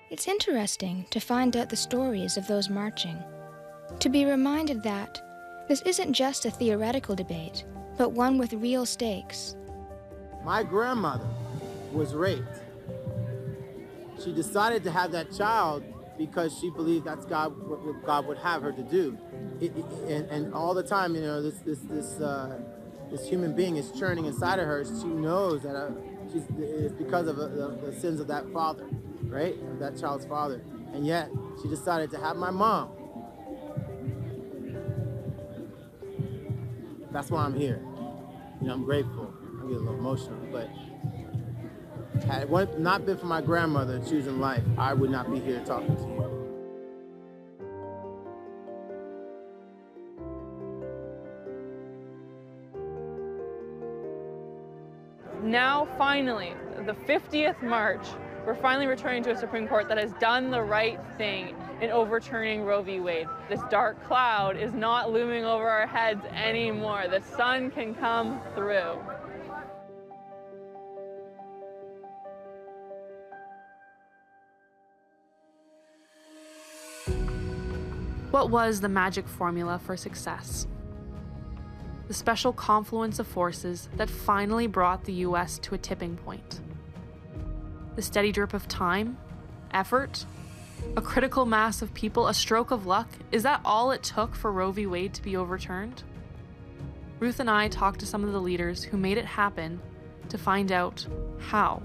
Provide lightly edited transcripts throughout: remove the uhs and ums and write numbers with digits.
It's interesting to find out the stories of those marching, to be reminded that this isn't just a theoretical debate, but one with real stakes. My grandmother was raped. She decided to have that child because she believed that's what God would have her to do. And all the time, you know, this human being is churning inside of her. She knows that it's because of the sins of that father, right? Of that child's father. And yet, she decided to have my mom. That's why I'm here. You know, I'm grateful. I get a little emotional, but had it not been for my grandmother choosing life, I would not be here talking to you. Now, finally, the 50th march, we're finally returning to a Supreme Court that has done the right thing in overturning Roe v. Wade. This dark cloud is not looming over our heads anymore. The sun can come through. What was the magic formula for success? The special confluence of forces that finally brought the U.S. to a tipping point. The steady drip of time, effort, a critical mass of people, a stroke of luck. Is that all it took for Roe v. Wade to be overturned? Ruth and I talked to some of the leaders who made it happen to find out how.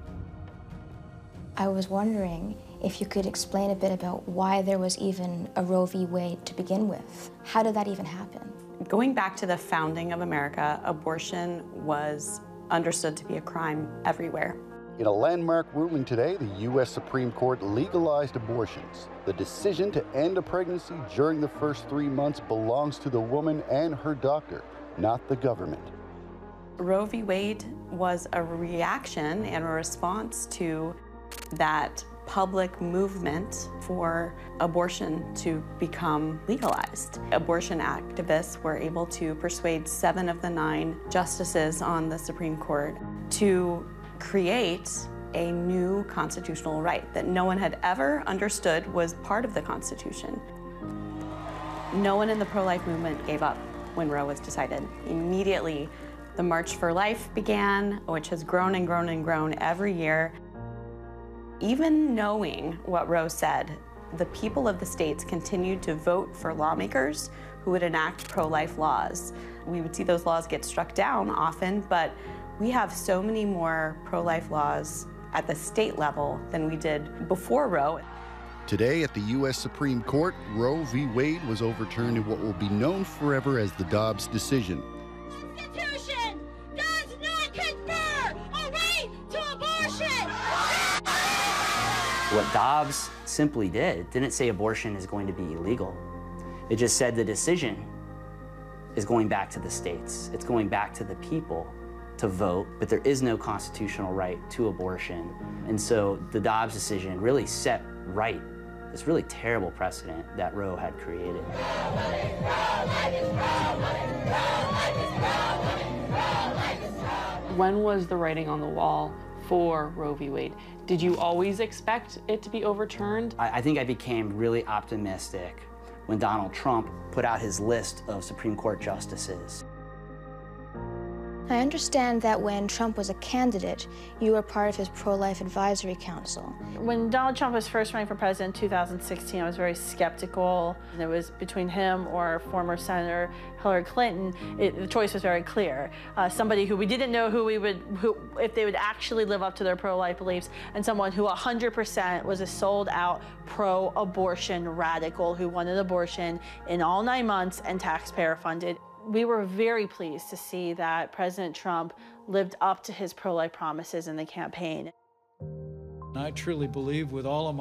I was wondering if you could explain a bit about why there was even a Roe v. Wade to begin with. How did that even happen? Going back to the founding of America, abortion was understood to be a crime everywhere. In a landmark ruling today, the U.S. Supreme Court legalized abortions. The decision to end a pregnancy during the first 3 months belongs to the woman and her doctor, not the government. Roe v. Wade was a reaction and a response to that public movement for abortion to become legalized. Abortion activists were able to persuade 7 of the 9 justices on the Supreme Court to create a new constitutional right that no one had ever understood was part of the Constitution. No one in the pro-life movement gave up when Roe was decided. Immediately, the March for Life began, which has grown and grown and grown every year. Even knowing what Roe said, the people of the states continued to vote for lawmakers who would enact pro-life laws. We would see those laws get struck down often, but we have so many more pro-life laws at the state level than we did before Roe. Today at the U.S. Supreme Court, Roe v. Wade was overturned in what will be known forever as the Dobbs decision. The Constitution does not confer a right to abortion! What Dobbs simply didn't say abortion is going to be illegal. It just said the decision is going back to the states. It's going back to the people to vote, but there is no constitutional right to abortion. And so the Dobbs decision really set right this really terrible precedent that Roe had created. When was the writing on the wall for Roe v. Wade? Did you always expect it to be overturned? I think I became really optimistic when Donald Trump put out his list of Supreme Court justices. I understand that when Trump was a candidate, you were part of his pro-life advisory council. When Donald Trump was first running for president in 2016, I was very skeptical. It was between him or former Senator Hillary Clinton. The choice was very clear. Somebody who we didn't know if they would actually live up to their pro-life beliefs, and someone who 100% was a sold-out pro-abortion radical who wanted abortion in all 9 months and taxpayer-funded. We were very pleased to see that President Trump lived up to his pro-life promises in the campaign. I truly believe with all of